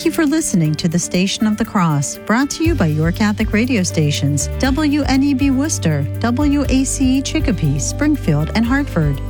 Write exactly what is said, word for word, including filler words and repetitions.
you for listening to the Station of the Cross, brought to you by your Catholic radio stations, W N E B Worcester, W A C E Chicopee, Springfield, and Hartford.